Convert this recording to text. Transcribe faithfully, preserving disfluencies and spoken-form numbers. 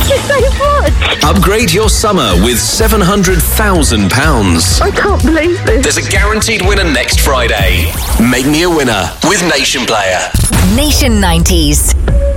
Thank you so much. Upgrade your summer with seven hundred thousand pounds. I can't believe this. There's a guaranteed winner next Friday. Make me a winner with Nation Player. Nation nineties.